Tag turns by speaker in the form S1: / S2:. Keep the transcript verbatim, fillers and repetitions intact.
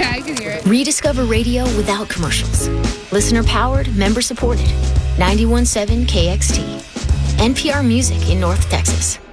S1: Yeah, I can hear it.
S2: Rediscover radio without commercials. Listener powered, member supported. ninety-one point seven K X T. N P R Music in North Texas.